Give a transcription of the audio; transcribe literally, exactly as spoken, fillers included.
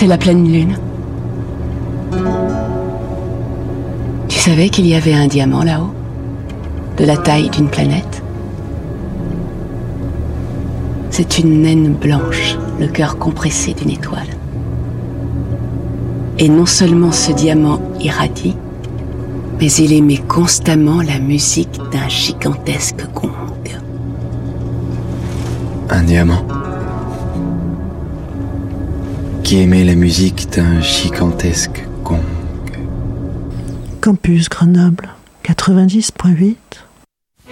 c'est la pleine lune. Tu savais qu'il y avait un diamant là-haut, de la taille d'une planète? C'est une naine blanche, le cœur compressé d'une étoile. Et non seulement ce diamant irradie, mais il émet constamment la musique d'un gigantesque gong. Un diamant qui émet la musique d'un gigantesque gong. Campus Grenoble quatre-vingt-dix point huit